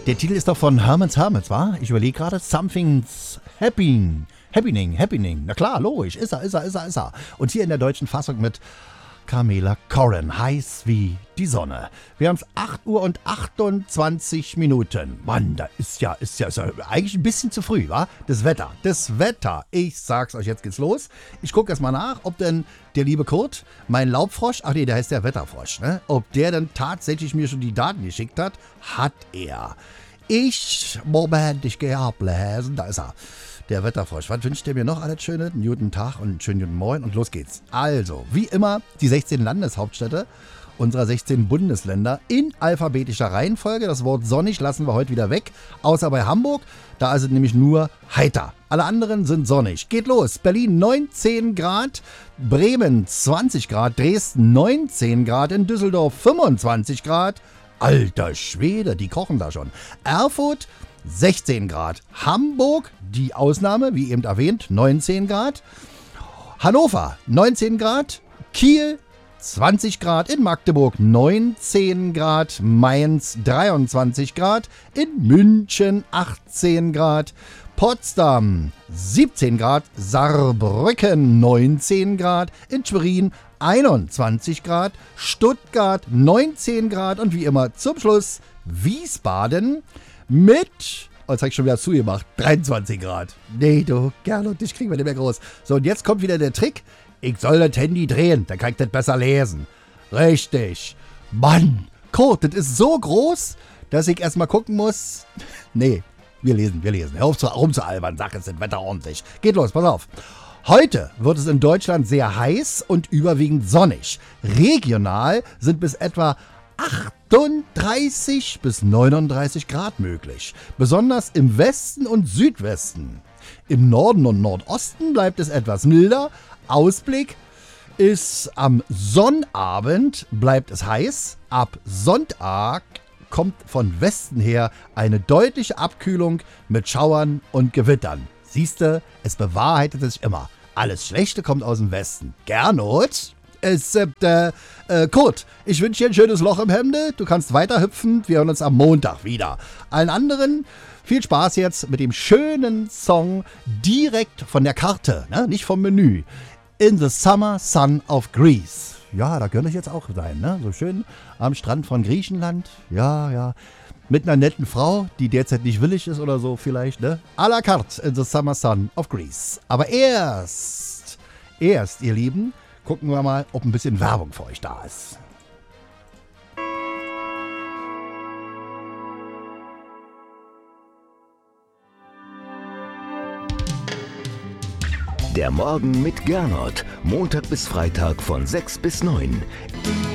Der Titel ist doch von Herman's Hermits, wa? Ich überlege gerade, Something's Happening. Na klar, logisch, ist er. Und hier in der deutschen Fassung mit Carmela Corrin, heiß wie die Sonne. Wir haben es 8 Uhr und 28 Minuten. Mann, da ist ja eigentlich ein bisschen zu früh, wa? Das Wetter. Ich sag's euch, jetzt geht's los. Ich gucke erst mal nach, ob denn der liebe Kurt, mein Laubfrosch, ach nee, der heißt der Wetterfrosch, ne? Ob der denn tatsächlich mir schon die Daten geschickt hat. Hat er. Ich gehe ablesen, da ist er. Der Wetterfrosch. Was wünscht ihr mir noch alles Schönes? Einen guten Tag und einen schönen guten Moin und los geht's. Also, wie immer, die 16 Landeshauptstädte unserer 16 Bundesländer in alphabetischer Reihenfolge. Das Wort sonnig lassen wir heute wieder weg, außer bei Hamburg. Da ist es nämlich nur heiter. Alle anderen sind sonnig. Geht los. Berlin 19 Grad, Bremen 20 Grad, Dresden 19 Grad, in Düsseldorf 25 Grad. Alter Schwede, die kochen da schon. Erfurt 16 Grad. Hamburg, die Ausnahme, wie eben erwähnt, 19 Grad. Hannover, 19 Grad. Kiel, 20 Grad. In Magdeburg, 19 Grad. Mainz, 23 Grad. In München, 18 Grad. Potsdam, 17 Grad. Saarbrücken, 19 Grad. In Schwerin, 21 Grad. Stuttgart, 19 Grad. Und wie immer zum Schluss Wiesbaden mit, jetzt habe ich schon wieder zugemacht, 23 Grad. Nee, du, Gernot, dich kriegen wir nicht mehr groß. So, und jetzt kommt wieder der Trick. Ich soll das Handy drehen, dann kann ich das besser lesen. Richtig. Mann, Kurt, das ist so groß, dass ich erstmal gucken muss. Nee, wir lesen. Hör auf rumzualbern, sag es das Wetter ordentlich. Geht los, pass auf. Heute wird es in Deutschland sehr heiß und überwiegend sonnig. Regional sind bis etwa 38 bis 39 Grad möglich. Besonders im Westen und Südwesten. Im Norden und Nordosten bleibt es etwas milder. Ausblick ist am Sonnabend bleibt es heiß. Ab Sonntag kommt von Westen her eine deutliche Abkühlung mit Schauern und Gewittern. Siehste, es bewahrheitet sich immer. Alles Schlechte kommt aus dem Westen. Gernot? Kurt, ich wünsche dir ein schönes Loch im Hemde. Du kannst weiter hüpfen. Wir hören uns am Montag wieder. Allen anderen viel Spaß jetzt mit dem schönen Song direkt von der Karte, ne? Nicht vom Menü. In the Summer Sun of Greece. Ja, da könnte ich jetzt auch sein, ne? So schön am Strand von Griechenland. Ja. Mit einer netten Frau, die derzeit nicht willig ist oder so vielleicht, ne? À la carte in the Summer Sun of Greece. Aber erst, ihr Lieben, gucken wir mal, ob ein bisschen Werbung für euch da ist. Der Morgen mit Gernot. Montag bis Freitag von 6 bis 9.